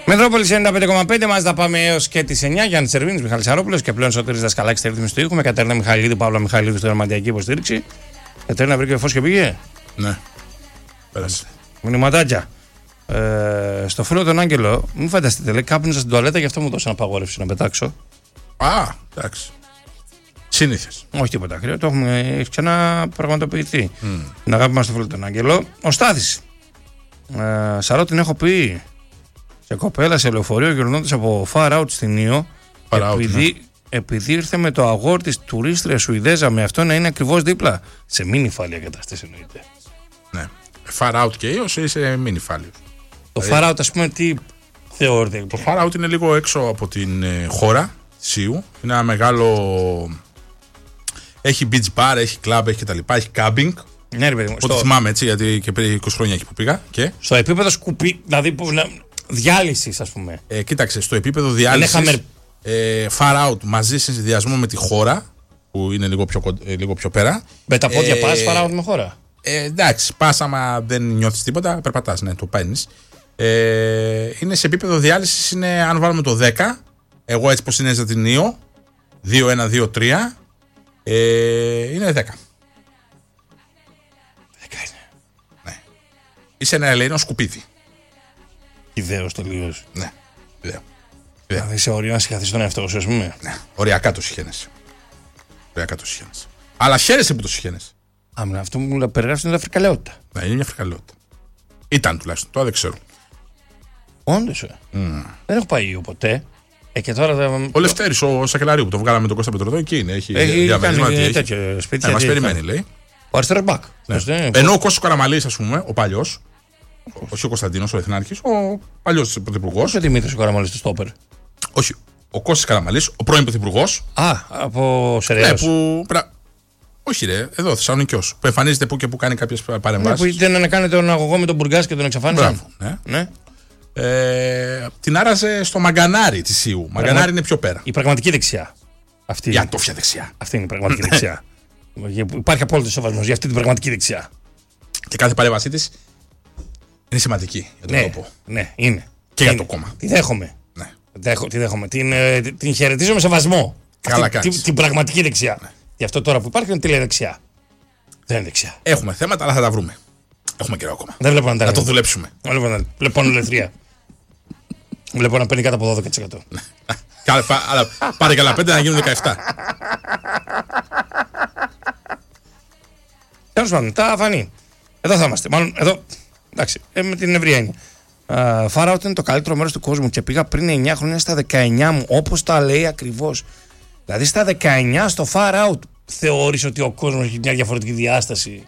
Μετρόπολης 95,5 μας τα πάμε έως και τις 9. Γιάννης Σερβίνης, Μιχάλης Αρόπουλος και πλέον Σωτήρης Δασκαλάκης στη ρύθμιση του ήχου με Κατερίνα Μιχαηλίδη, Παύλα Μιχαηλίδη στη ρομαντιακή υποστήριξη. Κατερίνα βρήκε φως και πήγε. Ναι. Πέρασε. Μηνυματάκια. Στο φίλο τον Άγγελο, μην φανταστείτε, λέει κάπνιζα στην τουαλέτα, γι' αυτό μου δώσαν απαγόρευση να πετάξω. Α, εντάξει. Σύνηθες. Όχι τίποτα κρύο, το έχουμε ξαναπραγματοποιηθεί. Την αγάπη μας στο φίλο τον Άγγελο. Ο Στάθης. Σαρό την έχω πει σε κοπέλα σε λεωφορείο γυρνώντας από far out στην Ήο. Επειδή ήρθε με το αγόρ της τουρίστρια Σουηδέζα με αυτό να είναι ακριβώς δίπλα. Σε μη νυφάλια κατάσταση εννοείται. Ναι. Far out και Ήος ή σε μη νυφάλιος. Το far out, ας πούμε, τι θεωρείται? Το far out είναι λίγο έξω από την χώρα της Ήου. Είναι ένα μεγάλο. Έχει beach bar, έχει club, έχει κτλ. Έχει camping. Ναι, ρε παιδί μου. Ό,τι θυμάμαι έτσι, γιατί και πριν 20 χρόνια εκεί που πήγα. Και... Στο επίπεδο σκουπί, δηλαδή διάλυσης, ας πούμε. Κοίταξε, στο επίπεδο διάλυσης. Far out μαζί σε συνδυασμό με τη χώρα, που είναι λίγο πιο πέρα. Με τα πόδια πας far out με χώρα. Εντάξει, πας άμα δεν νιώθεις τίποτα, περπατάς, ναι, το παίρνεις. Είναι σε επίπεδο διάλυσης, είναι αν βάλουμε το 10, εγώ έτσι πως είναι για την Ήο, 2-1, 2-3, είναι 10. 10 είναι. Ναι. Είσαι ένα ελεηνό σκουπίδι. Ιδέως τελείως. Ναι, ιδέω. Δηλαδή σε όριο να συγχαθείς τον εαυτό σου, ας πούμε. Ναι, οριακά το συχαίνεσαι. Αλλά χαίρεσαι που το συχαίνεσαι. Αυτό που μου περιγράφει είναι αφρικαλαιότητα. Ναι, είναι μια αφρικαλαιότητα. Ήταν τουλάχιστον, τώρα δεν ξέρω. Όντως, δεν έχω πάει ποτέ. Και τώρα ο Λευτέρης, ο Σακελαρίου που το βγάλαμε με τον Κώστα Πετροδό, εκεί είναι. Έχει διαμερίσματα. Τέτοιο σπίτι. Μας περιμένει, λέει. Ο αριστερός μπακ. Ναι. Ενώ ο Κώστας Καραμαλής, ας πούμε, ο παλιός, όχι ο Κωνσταντίνος, ο Εθνάρχης, ο παλιός πρωθυπουργός. Όχι ο Δημήτρης ο Καραμαλής του Στόπερ. Όχι, ο Κώστας Καραμαλής, ο πρώην πρωθυπουργός. Από Σεραίος. Ναι, όχι ρε, εδώ Θεσσαλονικιός, που εμφανίζεται που και που κάνει κάποιες παρεμβάσεις. Ναι, που ήταν να κάνει τον αγωγό με τον Μπουργκάς και τον εξαφάνισαν. Ναι. Την άραζε στο Μαγκανάρι της Ήου. Μαγκανάρι είναι πιο πέρα. Η πραγματική δεξιά. Η ατόφια δεξιά. Αυτή είναι η πραγματική δεξιά. Υπάρχει απόλυτο σεβασμός για αυτή την πραγματική δεξιά. Και κάθε παρέμβασή της είναι σημαντική για τον τόπο. Ναι, είναι. Και για το κόμμα. Τη δέχομαι. Ναι. Τη δέχομαι. Την χαιρετίζω με σεβασμό. Καλά κάνεις. Την πραγματική δεξιά. Ναι. Γι' αυτό τώρα που υπάρχει είναι τηλεδεξιά. Δεν είναι δεξιά. Έχουμε θέματα, αλλά θα τα βρούμε. Έχουμε καιρό ακόμα. Δεν βλέπω να το δουλέψουμε. Βλέπω ελευθερία. Βλέπω να παίρνει κάτω από 12%. Αλλά πάρε καλά 5 να γίνουν 17. Τέλος πάντων, τα φανεί. Εδώ θα είμαστε. Μάλλον εδώ. Εντάξει, με την ευρία έννοια. Far out είναι το καλύτερο μέρος του κόσμου και πήγα πριν 9 χρόνια στα 19 μου, όπως τα λέει ακριβώς. Δηλαδή στα 19 στο far out θεωρείς ότι ο κόσμος έχει μια διαφορετική διάσταση?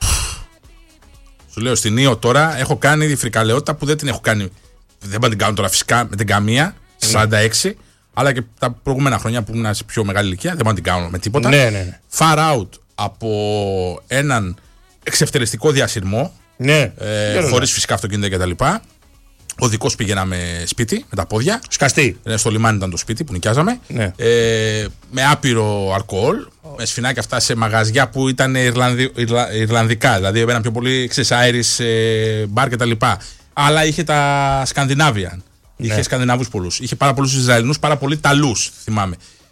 Σου λέω στην Ήο τώρα έχω κάνει τη φρικαλαιότητα που δεν την έχω κάνει. Δεν θα την κάνω τώρα φυσικά με την καμία, 46, αλλά και τα προηγούμενα χρόνια που ήμουν σε πιο μεγάλη ηλικία δεν θα την κάνω με τίποτα. Ναι. Far out από έναν εξευτελιστικό διασυρμό, χωρίς φυσικά αυτοκίνητα κτλ. Ο δικός πήγαιναμε σπίτι με τα πόδια. Σκαστή. Στο λιμάνι ήταν το σπίτι που νοικιάζαμε. Ναι. Με άπειρο αλκοόλ. Με σφινάκια αυτά σε μαγαζιά που ήταν Ιρλανδικά. Δηλαδή έμπαιναν πιο πολύ Irish μπαρ κτλ. Αλλά είχε τα Σκανδινάβια. Είχε Σκανδιναβούς πολλούς. Είχε πάρα πολλούς Ισραηλινούς, πάρα πολλοί Ιταλούς, θυμάμαι.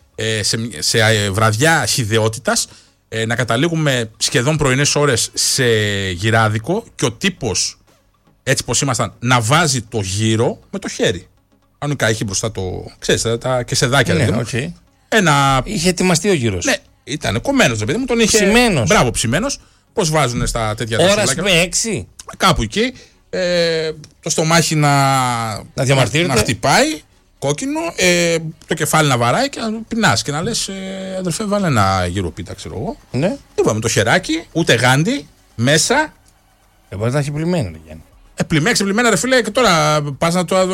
Σε βραδιά χυδαιότητας να καταλήγουμε σχεδόν πρωινές ώρες σε γυράδικο και ο τύπος, έτσι πως ήμασταν, να βάζει το γύρο με το χέρι. Κανονικά είχε μπροστά το. Ξέρεις, τα κεσεδάκια. Ναι, okay. Είχε ετοιμαστεί ο γύρος. Ναι, ήταν κομμένος, παιδί μου, τον είχε. Ψημένος. Μπράβο, ψημένος. Πώς βάζουν στα τέτοια ώρα, ας πούμε, 6. Κάπου εκεί. Το στομάχι να χτυπάει, κόκκινο, το κεφάλι να βαράει και να πεινάς και να λες αδερφέ, βάλε ένα γύρο πίτα, ξέρω εγώ. Ναι. Είπαμε το χεράκι, ούτε γάντι, μέσα. Μπορεί να έχει πλημμένα, ρε Γιάννη. Πλημμένα, ρε φίλε, και τώρα πας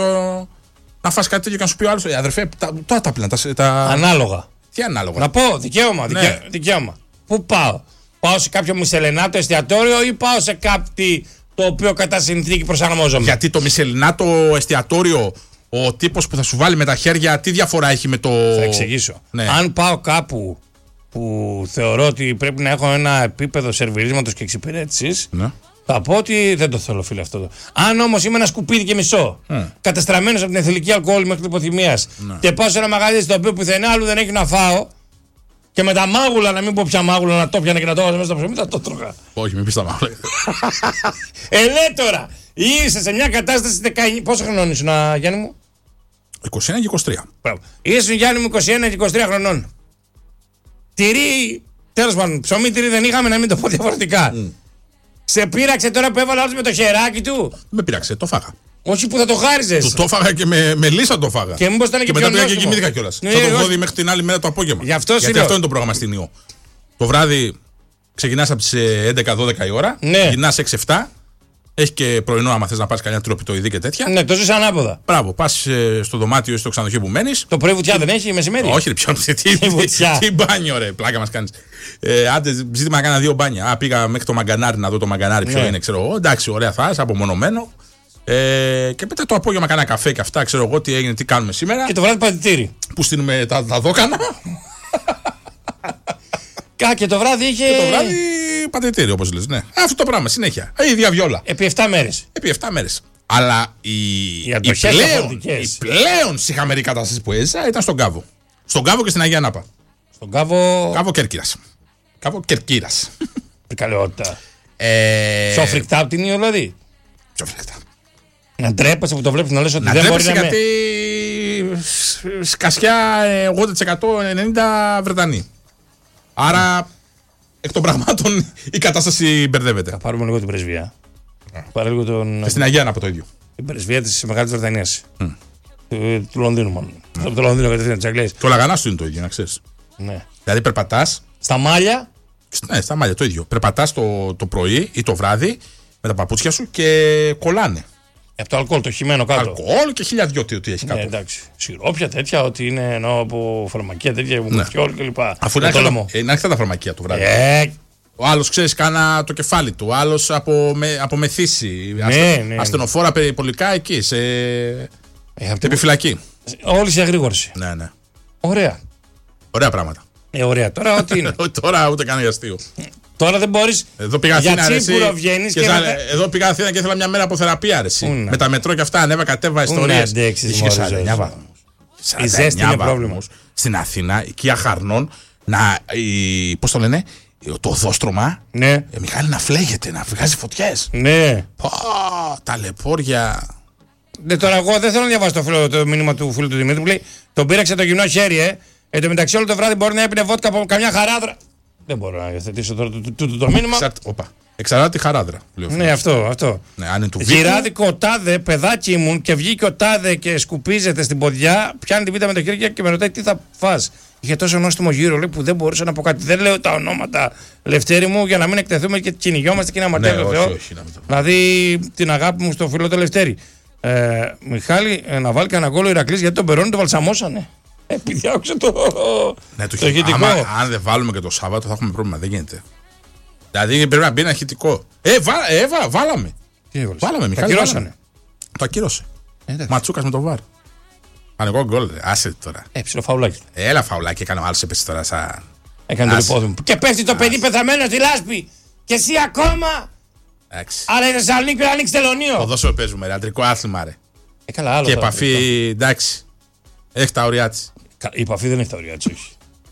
να φας κάτι τέτοιο και να σου πει ο άλλος, αδερφέ, τώρα τα πλήνα. Ανάλογα. Τι ανάλογα? Να πω, δικαίωμα. Πού πάω? Πάω σε κάποιο μισελενάτο εστιατόριο ή πάω σε κάτι το οποίο κατά συνθήκη προσαρμόζομαι? Γιατί το μισελινάτο εστιατόριο, ο τύπος που θα σου βάλει με τα χέρια, τι διαφορά έχει με το. Θα εξηγήσω. Ναι. Αν πάω κάπου που θεωρώ ότι πρέπει να έχω ένα επίπεδο σερβιρίσματος και εξυπηρέτησης, ναι, Θα πω ότι δεν το θέλω, φίλε, αυτό. Αν όμως είμαι ένα σκουπίδι και μισό, κατεστραμμένος από την εθελική αλκοόλ μέχρι υποθυμίας, και πάω σε ένα μαγαζί στο οποίο πουθενά άλλου δεν έχει να φάω, και με τα μάγουλα, να μην πω πια μάγουλα, να το πιάνε και να το βάζω μέσα στο ψωμί, θα το τρώγα. Όχι, μην πεις τα μάγουλα. Ναι, τώρα, είσαι σε μια κατάσταση 19. Πόσο χρονών ήσουν, Γιάννη μου? 21 και 23. Ήσουν, Γιάννη μου, 21 και 23 χρονών. Τυρί, τέλος πάντων, ψωμί τυρί δεν είχαμε, να μην το πω διαφορετικά. Σε πείραξε τώρα που έβαλε άλλος με το χεράκι του? Με πείραξε, το φάγα. Όχι που θα το χάριζες. Του το φάγα και με λύσα το φάγα. Και μήπως ήταν και μετά πήγα και κοιμήθηκα κιόλας. Θα το βόδι μέχρι την άλλη μέρα το απόγευμα. Γιατί αυτό είναι το πρόγραμμα στην Ιω. Το βράδυ ξεκινάς από τις 11-12 η ώρα, γυρνάς 6-7. Έχει και πρωινό, άμα θες να πας κανένα τροπιτοειδή και τέτοια. Ναι, το ζεις ανάποδα. Μπράβο, πας στο δωμάτιο ή στο ξενοδοχείο που μένεις. Το πρωί βουτιά δεν έχει μεσημέρι? Όχι, ρε, πιάνω. Τι μπάνιο, ρε, πλάκα μας κάνεις. Άντε, ζήτημα να κάνα 2 μπάνια. Πήγα μέχρι το Μαγκανάρι να δω το Μαγκανάρι ποιο είναι, ξέρω εγώ. Εντάξει, ωραία θα είσαι, απομονωμένο. Και μετά το απόγευμα κάνα καφέ και αυτά, ξέρω εγώ τι έγινε, τι κάνουμε σήμερα. Και το βράδυ πατητήρι. Που στείλουμε τα δόκανα. Και το βράδυ είχε. Και το βράδυ πατητήρι, όπως λες, ναι. Αυτό το πράγμα, συνέχεια. Η ίδια βιόλα. Επί 7 μέρες. Επί 7 μέρες. Αλλά η πλέον συχαμερή κατάσταση που έζησα ήταν στον Κάβο. Στον Κάβο και στην Αγία Νάπα. Στον Κάβο. Κάβο Κέρκυρας. Κάβο Κερκύρας. Καλαιότητα. Πιο φρικτά από την Ιω, δηλαδή. Πιο φρικτά. Να ντρέπεσαι που το βλέπεις να λες ότι δεν μπορεί να. Γιατί σκασιά 80% 90% Βρετανοί. Άρα εκ των πραγμάτων η κατάσταση μπερδεύεται. Θα πάρουμε λίγο την πρεσβεία. Πάρε λίγο τον. Στην Αγία από το ίδιο. Την πρεσβεία της Μεγάλης Βρετανίας. Του Λονδίνου, μάλλον. Από το Λονδίνο κατευθείαν της Αγγλίας. Το Λαγανάς του είναι το ίδιο, να ξέρεις. Ναι. Δηλαδή περπατάς. Στα μάλια. Ναι, στα μάλια το ίδιο. Περπατάς το πρωί ή το βράδυ με τα παπούτσια σου και κολλάνε. Από το αλκοόλ, το χυμένο κάτω. Αλκοόλ και 1002 τι έχει κάτω. Ναι, εντάξει. Σιρόπια τέτοια, ότι είναι ενώ από φαρμακεία τέτοια, μουφιόλ κλπ. Αφού να έρχεται τα φαρμακεία του βράδυ. Ο άλλος, ξέρεις, κάνα το κεφάλι του. Ο άλλος από μεθύση. Ναι. Ασθενοφόρα περιπολικά εκεί, σε επιφυλακή. Όλη σε εγρήγορση. Ναι. Ωραία. Ωραία πράγματα. Ωραία. Τώρα ό,τι είναι. Τώρα ούτε καν για αστείο. Τώρα δεν μπορείς. Εδώ πήγα Αθήνα. Εδώ πήγα Αθήνα και ήθελα μια μέρα από θεραπεία. Αρέσει. Με τα μετρό και αυτά ανέβα κατέβα ιστορίες. Είχε 49 βαθμούς. Η ζέστη είναι πρόβλημα. Στην Αθήνα, οικία Χαρνών, πώς το λένε, το οδόστρωμα. Ναι. Μιχάλη, να φλέγεται, να βγάζει φωτιές. Ναι. Τα λεπόρια. Ναι, τώρα εγώ δεν θέλω να διαβάσω το μήνυμα του φίλου του Δημήτρη που λέει: τον πήραξε το γυμνό χέρι, Εν τω μεταξύ, όλο το βράδυ μπορεί να έπινε βότκα από καμιά χαράδρα. Δεν μπορώ να υιοθετήσω τώρα το μήνυμα. Εξαρτάται τη χαράδρα. Ναι, αυτό. Ναι, αν είναι του γυράδικο ο τάδε, παιδάκι ήμουν και βγήκε ο τάδε και σκουπίζεται στην ποδιά, πιάνει την πίτα με το χέρι και με ρωτάει τι θα φας. Είχε τόσο νόστιμο γύρο, λέει, που δεν μπορούσα να πω κάτι. Δεν λέω τα ονόματα, Λευτέρη μου, για να μην εκτεθούμε και κυνηγιόμαστε και να μαρτύρουμε το Θεό. Δηλαδή την αγάπη μου στο φίλο το Λευτέρη. Μιχάλη, να βάλει κανένα γκολ ο Ηρακλής γιατί τον Περόνι το βαλσαμώσανε. Επειδή άκουσε το ηχητικό. Αν δεν βάλουμε και το Σάββατο θα έχουμε πρόβλημα. Δεν γίνεται. Δηλαδή πρέπει να μπει ένα ηχητικό. Βάλαμε. Βάλαμε, Μιχάλη. Το ακυρώσανε. Το ακύρωσε. Ματσούκας με το βάρ. Πανικό γκολ. Άσε τώρα. Ψηλό φαουλάκι. Έλα φαουλάκι. Έκανε ο άλλος έπεσε τώρα σαν. Έκανε το υπόδειγμα. Και πέφτει το παιδί πεθαμένο στη λάσπη. Και εσύ ακόμα. Αλλά είναι Θεσσαλονίκη πρέπει να ανοίξει τελωνίο. Ποδόσφαιρο παίζουμε, ρε. Αντρικό άθλημα, ρε. Καλά, άλλο. Και επαφή, εντάξει. Έχει τα ωριά της. Η επαφή δεν έχει τα ωριά της, όχι.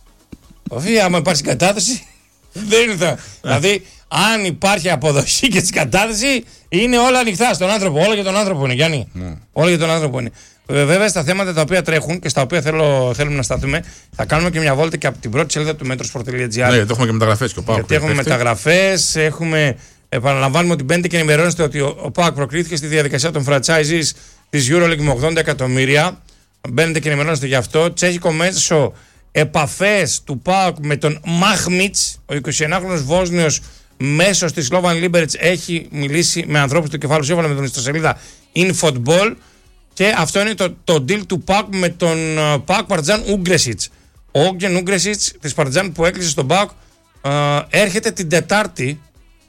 Επαφή, άμα υπάρχει κατάθεση, δεν είναι θα. Δηλαδή, αν υπάρχει αποδοχή και συγκατάθεση, είναι όλα ανοιχτά στον άνθρωπο. Όλα για τον άνθρωπο είναι, Γιάννη. Όλα για τον άνθρωπο είναι. Βέβαια, στα θέματα τα οποία τρέχουν και στα οποία θέλουμε να σταθούμε, θα κάνουμε και μια βόλτα και από την πρώτη σελίδα του metrosport.gr. Ναι, γιατί έχουμε και μεταγραφές και ο ΠΑΟΚ. Γιατί έχουμε μεταγραφές, επαναλαμβάνουμε ότι μπαίνετε και ενημερώνεστε ότι ο ΠΑΟΚ προκλήθηκε στη διαδικασία των franchises της EuroLeague με 80 εκατομμύρια. Μπαίνετε και ενημερώνεστε γι' αυτό. Τσέχικο μέσο, επαφές του ΠΑΟΚ με τον Μάχμιτς, ο 21χρονος Βόσνιος μέσος της Slovan Liberec, έχει μιλήσει με ανθρώπους του κεφάλου σύμφωνα με τον ιστοσελίδα InFootball. Και αυτό είναι το deal του ΠΑΟΚ με τον ΠΑΟΚ Παρτιζάν Ούγκρεσιτς. Ο Όγκεν Ούγκρεσιτς της Παρτιζάν που έκλεισε στον ΠΑΟΚ έρχεται την Τετάρτη.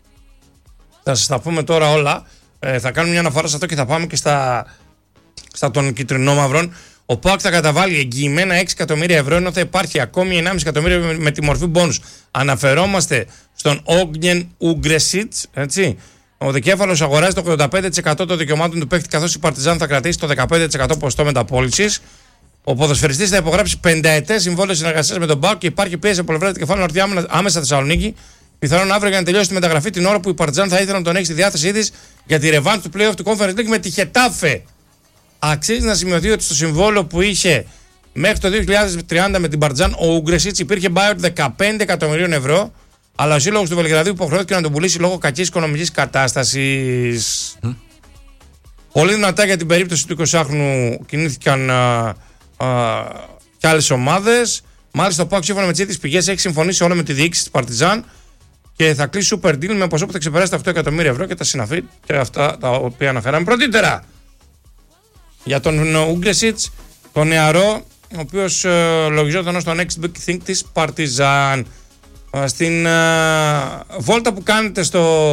Θα σας τα πούμε τώρα όλα. Θα κάνουμε μια αναφορά σε αυτό και θα πάμε και στα των κυτρινόμαυρων. Ο ΠΑΟΚ θα καταβάλει εγγυημένα 6 εκατομμύρια ευρώ, ενώ θα υπάρχει ακόμη 1,5 εκατομμύριο με τη μορφή μπόνους. Αναφερόμαστε στον Όγκεν Ούγκρεσιτς, έτσι. Ο Δικέφαλος αγοράζει το 85% των δικαιωμάτων του παίκτη, καθώς η Παρτιζάν θα κρατήσει το 15% ποσοστό μεταπώλησης. Ο ποδοσφαιριστής θα υπογράψει 5ετές συμβόλαιο συνεργασίας με τον ΠΑΟΚ και υπάρχει πίεση από πλευρά του Δικεφάλου να έρθει άμεσα Θεσσαλονίκη. Πιθανόν αύριο για να τελειώσει τη μεταγραφή την ώρα που η Παρτιζάν θα ήθελε να τον έχει στη διάθεσή της για τη ρεβάνς του play-off του Conference League με τη Χετάφε. Αξίζει να σημειωθεί ότι στο συμβόλαιο που είχε μέχρι το 2030 με την Παρτιζάν ο Ούγκρεσιτς υπήρχε buyout 15 εκατομμυρίων ευρώ, αλλά ο σύλλογος του Βελιγραδίου υποχρεώθηκε να τον πουλήσει λόγω κακής οικονομικής κατάστασης. Πολύ δυνατά για την περίπτωση του 20χρονου κινήθηκαν και άλλες ομάδες. Μάλιστα, ο ΠΑΟΚ σύμφωνα με τις ίδιες πηγές έχει συμφωνήσει όλο με τη διοίκηση της Παρτιζάν και θα κλείσει super deal με ποσό που θα ξεπεράσει τα 8 εκατομμύρια ευρώ και τα συναφή και αυτά τα οποία αναφέραμε πρωτήτερα. Για τον Ούγκρεσιτς, τον νεαρό, ο οποίος λογιζόταν ως το next big thing της Παρτιζάν. Στην βόλτα που κάνετε στο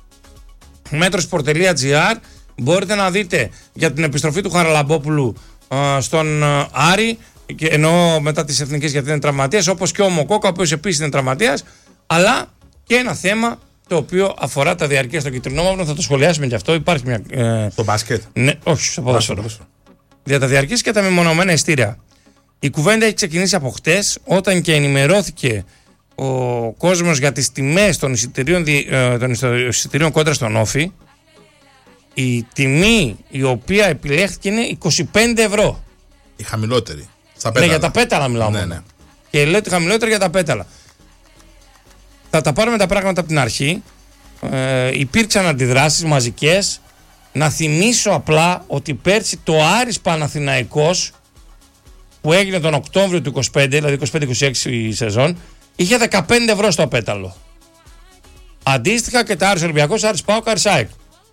metrosport.gr μπορείτε να δείτε για την επιστροφή του Χαραλαμπόπουλου στον Άρη, ενώ μετά τις εθνικές γιατί είναι τραυματίας, όπως και ο Μοκόκα, ο οποίος επίσης είναι τραυματίας, αλλά και ένα θέμα το οποίο αφορά τα διαρκεία στο κυτρινόμαυρο. Θα το σχολιάσουμε και αυτό. Υπάρχει μια. Στο μπάσκετ. Ναι, όχι, στο ποδόσφαιρο. Για τα διαρκεία και τα μεμονωμένα ειστήρια. Η κουβέντα έχει ξεκινήσει από χτες, όταν και ενημερώθηκε ο κόσμος για τις τιμές των εισιτηρίων κόντρα στον Όφη. Η τιμή η οποία επιλέχθηκε είναι 25 ευρώ. Η χαμηλότερη. Στα πέταλα. Ναι, για τα πέταλα μιλάμε. Ναι. Και λέω τη χαμηλότερη για τα πέταλα. Θα τα πάρουμε τα πράγματα από την αρχή. Υπήρξαν αντιδράσεις μαζικές. Να θυμίσω απλά ότι πέρσι το Άρης Παναθηναϊκός που έγινε τον Οκτώβριο του 25, δηλαδή 25-26 η σεζόν, είχε 15 ευρώ στο πέταλο. Αντίστοιχα και τα Άρης Ολυμπιακός, Άρης ΠΑΟΚ, Άρης ΑΕΚ.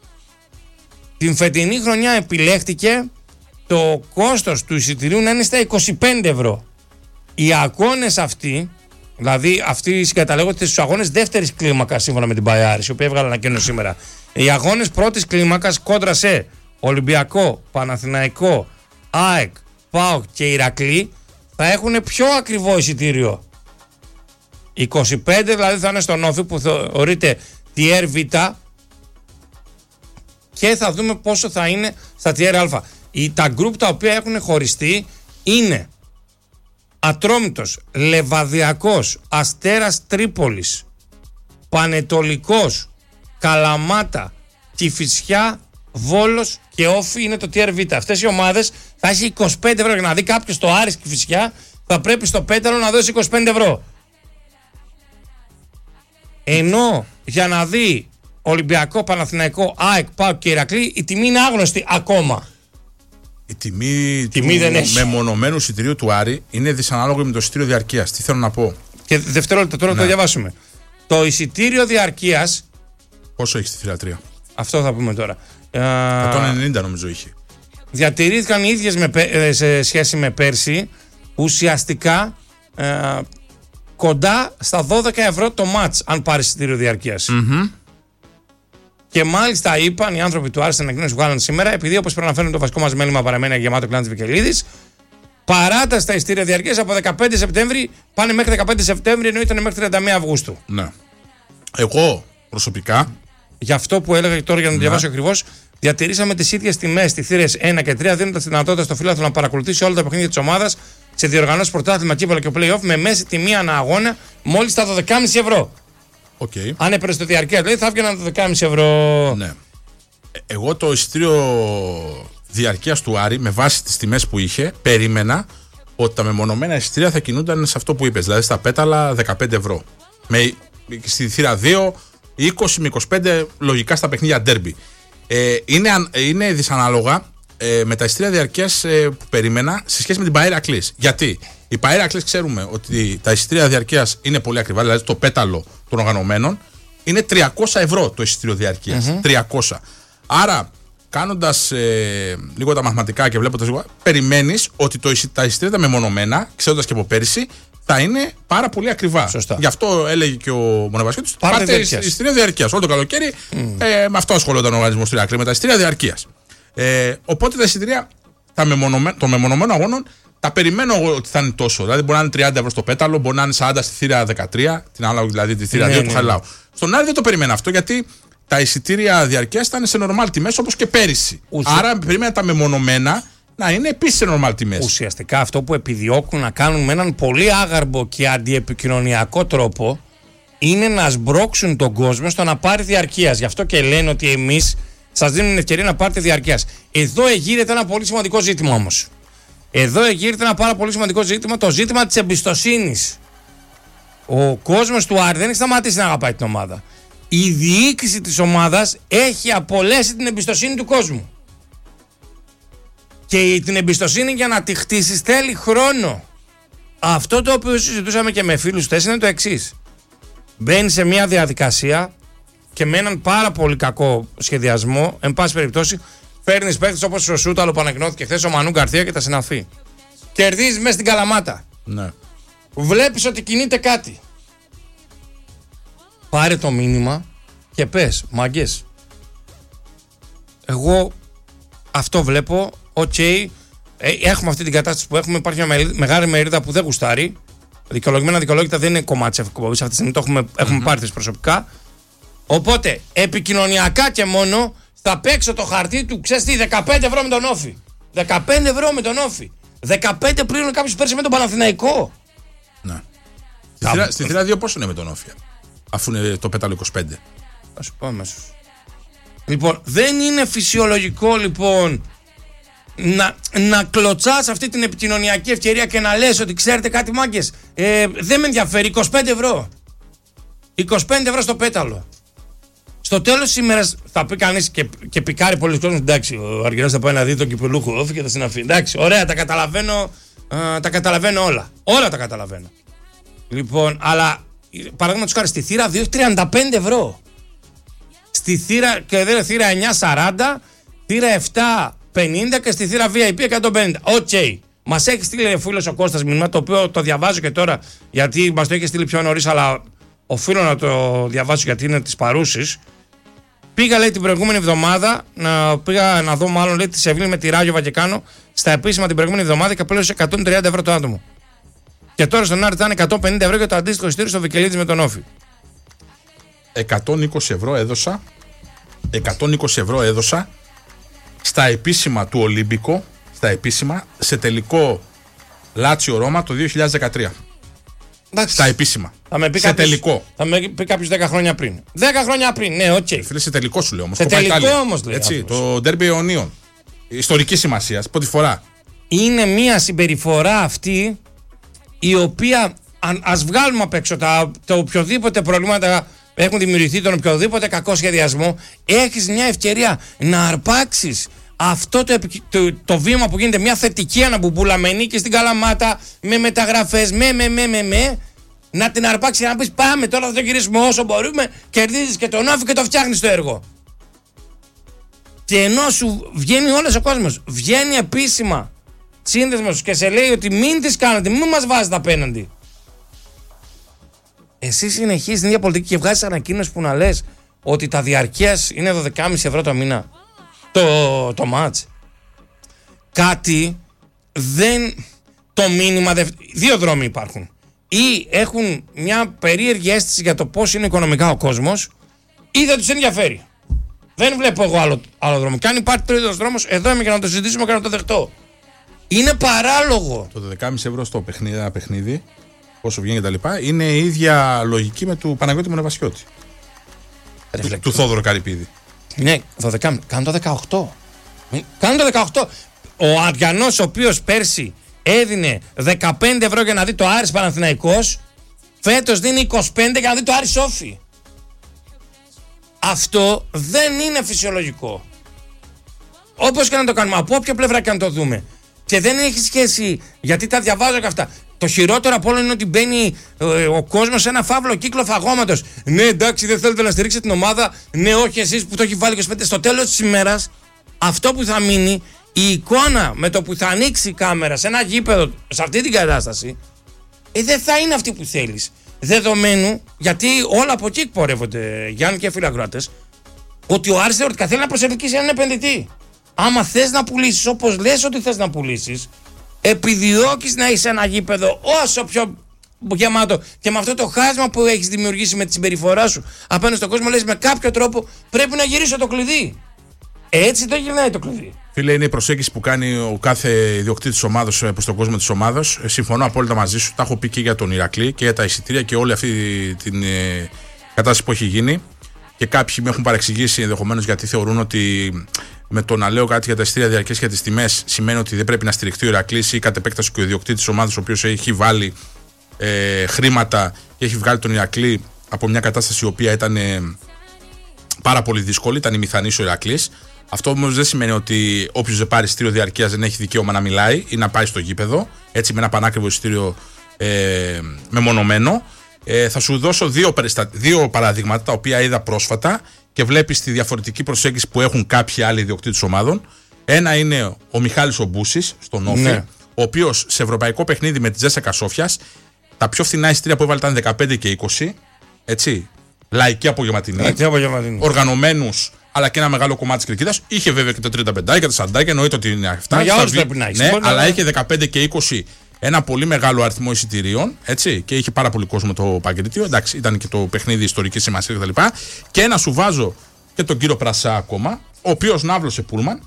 Την φετινή χρονιά επιλέχθηκε το κόστος του εισιτηρίου να είναι στα 25 ευρώ. Οι αγώνες αυτοί, δηλαδή αυτοί συγκαταλέγονται στους αγώνες δεύτερης κλίμακας σύμφωνα με την Μπαϊάρης, η οποία έβγαλε ανακοίνωση σήμερα. Οι αγώνες πρώτης κλίμακας κόντρα σε Ολυμπιακό, Παναθηναϊκό, ΑΕΚ, ΠΑΟΚ και Ηρακλή θα έχουν πιο ακριβό εισιτήριο. 25 δηλαδή θα είναι στον Όφη που θεωρείται tier Β και θα δούμε πόσο θα είναι στα tier Α. Τα γκρουπ τα οποία έχουν χωριστεί είναι Ατρόμητος, Λεβαδιακός, Αστέρας Τρίπολης, Πανετολικός, Καλαμάτα, Κηφισιά, Βόλος και Όφη είναι το tier Β. Αυτές οι ομάδες θα έχει 25 ευρώ. Για να δει κάποιος το Άρης Κηφισιά θα πρέπει στο πέταλο να δώσει 25 ευρώ. Ενώ για να δει Ολυμπιακό, Παναθηναϊκό, ΑΕΚ, ΠΑΟΚ και Ηρακλή η τιμή είναι άγνωστη ακόμα. Η τιμή του μεμονωμένου εισιτηρίου του Άρη είναι δυσανάλογη με το εισιτήριο διαρκείας. Τι θέλω να πω. Και δευτερόλεπτα τώρα το διαβάσουμε. Το εισιτήριο διαρκείας. Πόσο έχει στη θύρα 3? Αυτό θα πούμε τώρα. 190 νομίζω είχε. Διατηρήθηκαν οι ίδιες σε σχέση με πέρσι. Ουσιαστικά κοντά στα 12 ευρώ το μάτς αν πάρει εισιτήριο διαρκείας. Και μάλιστα είπαν οι άνθρωποι του Άρη στην ανακοίνωση που βγάλαν σήμερα, επειδή όπως προαναφέρουν το βασικό μας μέλημα παραμένει γεμάτο κλάν της Βικελίδης, παράταση στα εισιτήρια διαρκείας από 15 Σεπτέμβρη πάνε μέχρι 15 Σεπτέμβρη, ενώ ήταν μέχρι 31 Αυγούστου. Ναι. Εγώ προσωπικά. Γι' αυτό που έλεγα τώρα για να το διαβάσω ακριβώς, διατηρήσαμε τις ίδιες τιμές στη θύρες 1 και 3, δίνοντας τη δυνατότητα στο φίλαθλο να παρακολουθήσει όλα τα παιχνίδια της ομάδας σε διοργανώσεις πρωτάθλημα, κύπελλο και play-off με μέση τιμή ανά αγώνα μόλις τα 12,5 ευρώ. Okay. Αν έπαιρνε το διαρκεία, δηλαδή θα έβγαιναν το 12,5 ευρώ. Ναι. Εγώ το εισιτήριο διαρκείας του Άρη, με βάση τις τιμές που είχε, περίμενα ότι τα μεμονωμένα εισιτήρια θα κινούνταν σε αυτό που είπες, δηλαδή στα πέταλα 15 ευρώ. Στη θύρα 2, 20 με 25 λογικά στα παιχνίδια ντέρμπι. Είναι δυσανάλογα με τα εισιτήρια διαρκείας που περίμενα σε σχέση με την Παέρα Κλής. Γιατί η Παέρα Κλής ξέρουμε ότι τα εισιτήρια διαρκείας είναι πολύ ακριβά, δηλαδή το πέταλο των οργανωμένων είναι 300 ευρώ το εισιτήριο διαρκείας. 300. Άρα, κάνοντας λίγο τα μαθηματικά και βλέποντας λίγο, περιμένεις ότι τα εισιτήρια τα μεμονωμένα, ξέροντας και από πέρυσι, θα είναι πάρα πολύ ακριβά. Σωστά. Γι' αυτό έλεγε και ο Μονεβασκέτης, πάρτε εισιτήρια διαρκείας. Όλο το καλοκαίρι με αυτό ασχολούνταν ο οργανισμός του Ηρακλή, με τα εισιτήρια διαρκείας. Οπότε τα εισιτήρια των μεμονωμένων αγώνων τα περιμένω ότι θα είναι τόσο. Δηλαδή μπορεί να είναι 30 ευρώ στο πέταλο, μπορεί να είναι 40 στη θύρα 13, την άλλα δηλαδή τη θύρα 2 του Χαριλάου. Στον Άρη δεν το περιμένω αυτό, γιατί τα εισιτήρια διαρκείας ήταν σε normal τιμές όπως και πέρυσι. Άρα περίμενα τα μεμονωμένα να είναι επίσης σε normal τιμές. Ουσιαστικά αυτό που επιδιώκουν να κάνουν με έναν πολύ άγαρμπο και αντιεπικοινωνιακό τρόπο είναι να σμπρώξουν τον κόσμο στο να πάρει διαρκείας. Γι' αυτό και λένε ότι εμείς σας δίνουν την ευκαιρία να πάρετε διαρκείας. Εδώ εγείρεται ένα πολύ σημαντικό ζήτημα όμως. Εδώ εγείρεται ένα πάρα πολύ σημαντικό ζήτημα, το ζήτημα της εμπιστοσύνης. Ο κόσμος του Άρη δεν έχει σταματήσει να αγαπάει την ομάδα. Η διοίκηση της ομάδας έχει απολέσει την εμπιστοσύνη του κόσμου. Και την εμπιστοσύνη για να τη χτίσεις θέλει χρόνο. Αυτό το οποίο συζητούσαμε και με φίλους χτες είναι το εξής. Μπαίνει σε μια διαδικασία και με έναν πάρα πολύ κακό σχεδιασμό, εν πάση περιπτώσει, φέρνεις παίκτες όπως ο Σούταλο που ανακοινώθηκε χθες, ο Μανού Γκαρθία και τα συναφή. Κερδίζεις μέσα στην Καλαμάτα. Ναι. Βλέπεις ότι κινείται κάτι. Πάρε το μήνυμα και πες, μάγκες, εγώ αυτό βλέπω, έχουμε αυτή την κατάσταση που έχουμε, υπάρχει μια μεγάλη μερίδα που δεν γουστάρει. Δικαιολογημένα, δικαιολόγητα δεν είναι κομμάτι της εκπομπής, αυτή τη στιγμή έχουμε πάρει τις προσωπικά. Οπότε, επικοινωνιακά και μόνο, θα παίξω το χαρτί του, ξέρεις τι, 15 ευρώ με τον Όφη. 15 ευρώ με τον Όφη. 15 πλήρωνε κάποιος πέρσι με τον Παναθηναϊκό. Ναι. Στη θύρα 2 πόσο είναι με τον Όφη, αφού είναι το πέταλο 25. Θα σου πω αμέσως. Λοιπόν, δεν είναι φυσιολογικό λοιπόν να κλωτσάς αυτή την επικοινωνιακή ευκαιρία και να λες ότι ξέρετε κάτι μάγκες, δεν με ενδιαφέρει, 25 ευρώ. 25 ευρώ στο πέταλο. Στο τέλος της ημέρας θα πει κανείς και πικάρει πολλοί κόσμος, εντάξει, ο Αργυρός θα πάει να δει τον κυπελούχο Όφη και θα συναφεί. Εντάξει, ωραία, τα καταλαβαίνω όλα. Όλα τα καταλαβαίνω. Λοιπόν, αλλά παραδείγματος χάρη στη θύρα 2 έχει 35 ευρώ. Στη θύρα, και δεν είναι θύρα 9,40, θύρα 7,50 και στη θύρα VIP 150. Οκ. Μας έχει στείλει ο φίλος ο Κώστας μήνυμα, το οποίο το διαβάζω και τώρα, γιατί μας το έχει στείλει πιο νωρίς, αλλά οφείλω να το διαβάσω γιατί είναι της παρούσης. Πήγα, λέει, την προηγούμενη εβδομάδα, πήγα να δω μάλλον, λέει, τη Σεβίλη με τη Ράγιο Βακεκάνο στα επίσημα την προηγούμενη εβδομάδα και πλήρωσε 130 ευρώ το άτομο. Και τώρα στον Άρη ήταν 150 ευρώ για το αντίστοιχο εισιτήριο στο Βικελίδης με τον Όφη. 120 ευρώ έδωσα. 120 ευρώ έδωσα στα επίσημα του Ολύμπικο, στα επίσημα, σε τελικό Λάτσιο Ρώμα το 2013. Εντάξει. Στα επίσημα. Σε τελικό. Θα με πει κάποιος 10 χρόνια πριν. 10 χρόνια πριν, ναι, οκ. Φίλε, σε τελικό σου λέω όμως. Σε τελικό όμως λέει. Έτσι, το Ντέρμπι Ιωνίων. Ιστορική σημασία, πρώτη φορά. Είναι μια συμπεριφορά αυτή η οποία, ας βγάλουμε απ' έξω τα οποιοδήποτε προβλήματα έχουν δημιουργηθεί, τον οποιοδήποτε κακό σχεδιασμό, έχεις μια ευκαιρία να αρπάξεις αυτό το βήμα που γίνεται, μια θετική αναμπομπούλα με νίκη στην Καλαμάτα, με μεταγραφές, να την αρπάξεις και να πεις πάμε τώρα θα το γυρίσουμε όσο μπορούμε, κερδίζεις και τον Όφη και το φτιάχνεις το έργο. Και ενώ σου βγαίνει όλος ο κόσμος, βγαίνει επίσημα σύνδεσμος και σε λέει ότι μην τις κάνετε, μην μας βάζετε απέναντι. Εσύ συνεχίζεις την ίδια πολιτική και βγάζεις ανακοίνωση που να λες ότι τα διαρκείας είναι 12,5 ευρώ το μήνα το μάτς. Κάτι δεν... Το μήνυμα... Δύο δρόμοι υπάρχουν. Ή έχουν μια περίεργη αίσθηση για το πώς είναι οικονομικά ο κόσμος, ή δεν τους ενδιαφέρει. Δεν βλέπω εγώ άλλο δρόμο. Και αν υπάρχει τρίτος δρόμος, εδώ είμαι για να το συζητήσουμε και να το δεχτώ. Είναι παράλογο. Το 12,5 ευρώ στο παιχνίδι, όσο βγαίνει και τα λοιπά, είναι η ίδια λογική με του Παναγιώτη Μονεβασιώτη. Του Θόδωρο Καρυπίδη. Ναι, 12,5. Κάνω το 18. Κάνω το 18. Ο Αριανός, ο οποίος πέρσι έδινε 15 ευρώ για να δει το Άρης Παναθηναϊκός, φέτος δίνει 25 για να δει το Άρης Όφη. Αυτό δεν είναι φυσιολογικό. Όπως και να το κάνουμε, από όποια πλευρά και να το δούμε. Και δεν έχει σχέση, γιατί τα διαβάζω και αυτά. Το χειρότερο από όλο είναι ότι μπαίνει ο κόσμος σε ένα φαύλο κύκλο φαγώματος. Ναι, εντάξει, δεν θέλετε να στηρίξετε την ομάδα. Ναι, όχι, εσείς που το έχει βάλει 25. Στο τέλος της ημέρας, αυτό που θα μείνει, η εικόνα με το που θα ανοίξει η κάμερα σε ένα γήπεδο, σε αυτή την κατάσταση, δεν θα είναι αυτή που θέλεις. Δεδομένου, γιατί όλα από εκεί εκπορεύονται, Γιάννη και φίλοι ακροατές, ότι ο Άρης θεωρητικά θέλει να προσελκύσει έναν επενδυτή. Άμα θες να πουλήσεις όπως λες ότι θες να πουλήσεις, επιδιώκεις να είσαι ένα γήπεδο όσο πιο γεμάτο. Και με αυτό το χάσμα που έχεις δημιουργήσει με τη συμπεριφορά σου απέναντι στον κόσμο, λες με κάποιο τρόπο πρέπει να γυρίσω το κλειδί. Έτσι δεν γυρνάει το κλειδί. Φίλε, είναι η προσέγγιση που κάνει ο κάθε ιδιοκτήτης της ομάδας προς τον κόσμο της ομάδας. Συμφωνώ απόλυτα μαζί σου. Τα έχω πει και για τον Ηρακλή και για τα εισιτήρια και όλη αυτή την κατάσταση που έχει γίνει. Και κάποιοι με έχουν παρεξηγήσει ενδεχομένως γιατί θεωρούν ότι με το να λέω κάτι για τα εισιτήρια διαρκές και για τις τιμές σημαίνει ότι δεν πρέπει να στηριχτεί ο Ηρακλής ή κατ' επέκταση και ο ιδιοκτήτης της ομάδας, ο οποίος έχει βάλει χρήματα και έχει βγάλει τον Ηρακλή από μια κατάσταση η οποία ήταν πάρα πολύ δύσκολη, ήταν η μηθανής ο Ηρακλής. Αυτό όμως δεν σημαίνει ότι όποιος δεν πάρει εισιτήριο διαρκείας δεν έχει δικαίωμα να μιλάει ή να πάει στο γήπεδο, έτσι με ένα πανάκριβο εισιτήριο μεμονωμένο. Θα σου δώσω δύο παραδείγματα τα οποία είδα πρόσφατα και βλέπεις τη διαφορετική προσέγγιση που έχουν κάποιοι άλλοι ιδιοκτήτες ομάδων. Ένα είναι ο Μιχάλης ο Μπούσης στον Όφη, ναι, ο οποίος σε ευρωπαϊκό παιχνίδι με τη Τζέσσεκα Σόφιας, τα πιο φθηνά εισιτήρια που έβαλε ήταν 15 και 20, έτσι, λαϊκή απογευματινή, οργανωμένους, αλλά και ένα μεγάλο κομμάτι της κερκίδας. Είχε βέβαια και το 35 και το 40, εννοείται ότι είναι αυτά. Για όλους πρέπει να έχει. Ναι, αλλά είχε 15 και 20 ένα πολύ μεγάλο αριθμό εισιτηρίων, έτσι, και είχε πάρα πολύ κόσμο το Παγκρίτιο. Εντάξει, ήταν και το παιχνίδι ιστορική σημασία κτλ. Και ένα σου βάζω και τον κύριο Πρασά ακόμα, ο οποίος ναύλωσε πούλμαν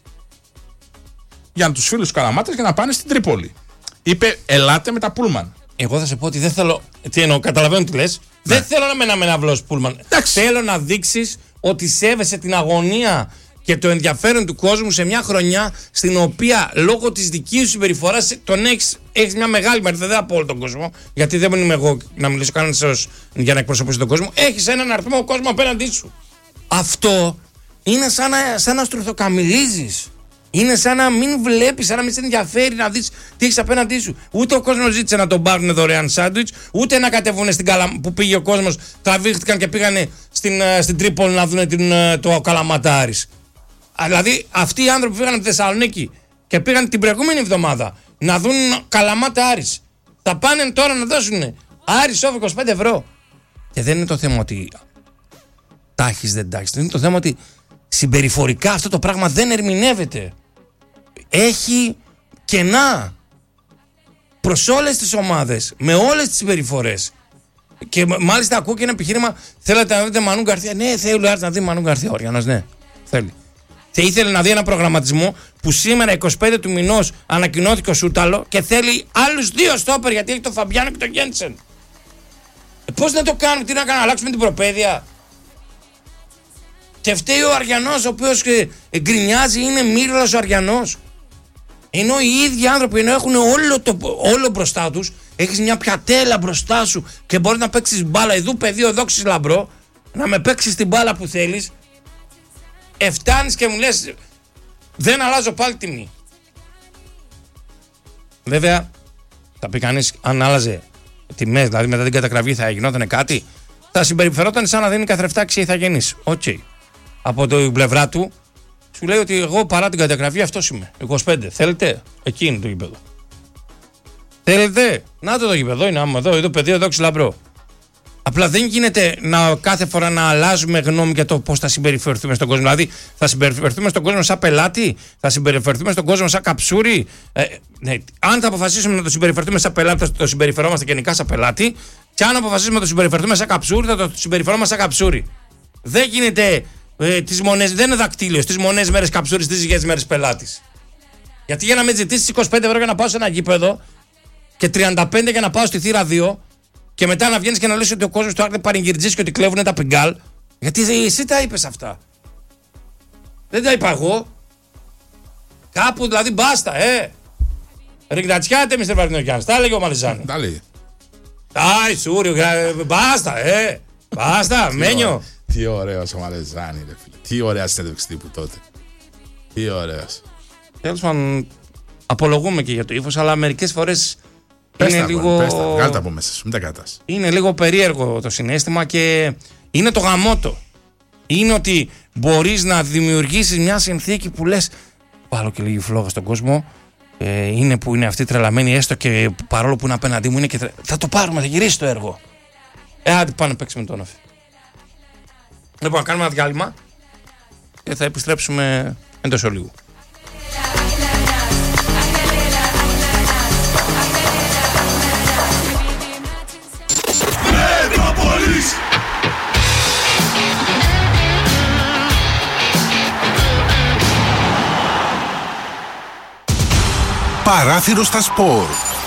για τους φίλους του Καλαμάτας για να πάνε στην Τρίπολη. Είπε, ελάτε με τα πούλμαν. Εγώ θα σε πω ότι δεν θέλω. Τι εννοώ, καταλαβαίνω τι λες. Ναι. Δεν θέλω να με ναυλώσει πούλμαν. Εντάξει. Θέλω να δείξεις ότι σέβεσαι την αγωνία και το ενδιαφέρον του κόσμου σε μια χρονιά στην οποία λόγω της δικής σου συμπεριφοράς τον έχεις μια μεγάλη μερίδα, δεν από όλο τον κόσμο, γιατί δεν είμαι εγώ να μιλήσω κανένας για να εκπροσωπήσω τον κόσμο. Έχεις έναν αριθμό κόσμο απέναντί σου. Αυτό είναι σαν να στρουθοκαμιλίζεις. Είναι σαν να μην βλέπεις, σαν να μην σε ενδιαφέρει να δεις τι έχεις απέναντί σου. Ούτε ο κόσμος ζήτησε να τον πάρουν δωρεάν σάντουιτς, ούτε να κατεβούν στην που πήγε ο κόσμος, τραβήχτηκαν και πήγανε στην Τρίπολη να δουν το Καλαματάρης. Δηλαδή αυτοί οι άνθρωποι που πήγαν από τη Θεσσαλονίκη και πήγαν την προηγούμενη εβδομάδα να δουν Καλαμάτα Άρης, θα πάνε τώρα να δώσουν Άρης όφη 25 ευρώ. Και δεν είναι το θέμα ότι τάχεις δεν τάχεις. Είναι το θέμα ότι συμπεριφορικά αυτό το πράγμα δεν ερμηνεύεται. Έχει κενά προς όλες τις ομάδες, με όλες τις συμπεριφορές. Και μάλιστα ακούω και ένα επιχείρημα, θέλετε να δείτε Μανού Γκαρθία. Ναι, θέλει ο Άρης να δει Μανού Γκαρθία. Ο Οριανός, ναι, θέλει. Και ήθελε να δει ένα προγραμματισμό που σήμερα 25 του μηνός ανακοινώθηκε ο Σούταλο και θέλει άλλους 2 στόπερ γιατί έχει τον Φαμπιάνο και τον Γκέντσεν. Πώς να το κάνουμε, τι να κάνουμε, αλλάξουμε την προπαίδεια. Και φταίει ο Αριανός, ο οποίος γκρινιάζει, είναι μύρλος ο Αριανός. Ενώ οι ίδιοι άνθρωποι ενώ έχουν όλο μπροστά τους, έχεις μια πιατέλα μπροστά σου και μπορείς να παίξεις μπάλα. Εδώ παιδί, εδώ ξεις λαμπρό, να με παίξεις την μπάλα που θέλεις. Φτάνεις και μου λες, δεν αλλάζω πάλι τιμή. Βέβαια, θα πει κανείς, αν άλλαζε τιμές, δηλαδή μετά την κατακραυγή θα γινόταν κάτι, θα συμπεριφερόταν σαν να δίνει καθρεφτά ηθαγενής. Οκ. Από την πλευρά του, σου λέει ότι εγώ παρά την κατακραυγή αυτός είμαι. 25. Θέλετε, εκεί είναι το γήπεδο. Θέλετε, να το γήπεδο είναι, άμα εδώ παιδί, εδώ ξυλαμπρό. Απλά δεν γίνεται κάθε φορά να αλλάζουμε γνώμη για το πώς θα συμπεριφερθούμε στον κόσμο. Δηλαδή, θα συμπεριφερθούμε στον κόσμο σαν πελάτη, θα συμπεριφερθούμε στον κόσμο σαν καψούρι. Ναι. Αν θα αποφασίσουμε να το συμπεριφερθούμε σαν πελάτη, θα το συμπεριφερόμαστε γενικά σαν πελάτη. Και αν αποφασίσουμε να το συμπεριφερθούμε σαν καψούρι, θα το συμπεριφερόμαστε σαν καψούρι. Δεν γίνεται δεν είναι δακτύλιο. Τις μονές μέρες καψούρι, τις υγιές μέρες πελάτης. Γιατί για να με ζητήσεις 25 ευρώ για να πάω σε ένα γήπεδο και 35 για να πάω στη θύρα 2. Και μετά να βγαίνεις και να λες ότι ο κόσμος του άρχεται παρηγυρτζής και ότι κλέβουνε τα πιγκάλ. Γιατί εσύ τα είπες αυτά. Δεν τα είπα εγώ. Κάπου δηλαδή μπάστα, Ριγνατσιάτε, Μr. Βαρδινογιάννης. Τα έλεγε ο Μαλιζάνη. Τα λέει. Άι, Σούριο, μπάστα, Μπάστα, Μένιο. Τι ωραίος ο Μαλιζάνη, ρε φίλε. Τι ωραία συνέντευξη τύπου τότε. Τι ωραίος. Τέλος πάντων, απολογούμε και για το ύφος, αλλά μερικές φορές. Πες βγάλτε από μέσα σου, μην τα κρατάς. Είναι λίγο περίεργο το συναίσθημα και είναι το γαμότο. Είναι ότι μπορείς να δημιουργήσεις μια συνθήκη που λες βάλω και λίγη φλόγα στον κόσμο, είναι που είναι αυτοί τρελαμένοι έστω και παρόλο που είναι απέναντί μου είναι και θα το πάρουμε, θα γυρίσει το έργο. Άντε πάμε να παίξουμε τον Όφη. Λοιπόν, να κάνουμε ένα διάλειμμα και θα επιστρέψουμε εντός ολίγου. Παράθυρο στα σπορ.